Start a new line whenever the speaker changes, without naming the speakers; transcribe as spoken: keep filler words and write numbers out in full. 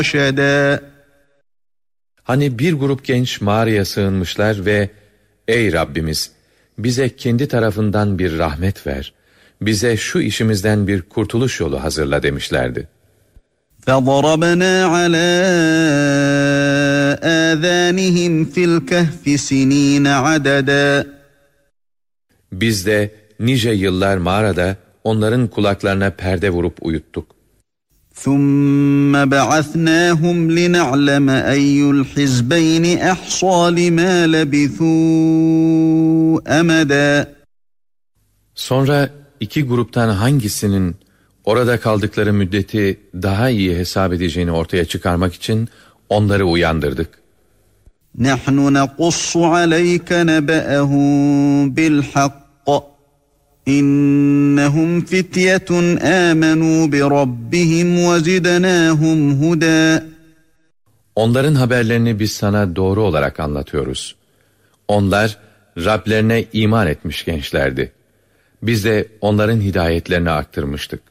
رَشَدًا.
Hani bir grup genç mağaraya sığınmışlar ve ''Ey Rabbimiz, bize kendi tarafından bir rahmet ver, bize şu işimizden bir kurtuluş yolu hazırla.'' demişlerdi.
فَضَرَبْنَا عَلَى آذَانِهِمْ فِي الْكَهْفِ سِن۪ينَ عَدَدًا.
Biz de nice yıllar mağarada onların kulaklarına perde vurup uyuttuk.
ثُمَّ بَعَثْنَاهُمْ لِنَعْلَمَ أَيُّ الْحِزْبَيْنِ أَحْصَى لِمَا لَبِثُوا أَمَدًا.
Sonra iki gruptan hangisinin orada kaldıkları müddeti daha iyi hesap edeceğini ortaya çıkarmak için onları uyandırdık.
نَحْنُ نَقُصُّ عَلَيْكَ نَبَأَهُمْ بِالْحَقِّ İnnehum fityetun amenu bi rabbihim ve zidnahum huda.
Onların haberlerini biz sana doğru olarak anlatıyoruz. Onlar Rablerine iman etmiş gençlerdi. Biz de onların hidayetlerini arttırmıştık.